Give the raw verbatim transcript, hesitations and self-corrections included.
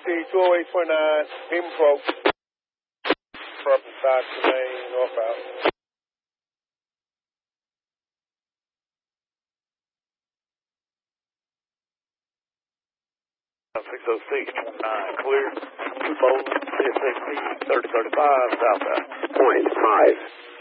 two oh eight point nine, Beam approach. Purple side to lane, northbound. six oh six, nine, clear. Two Bowling, C S X P, thirty thirty-five, southbound. Point five.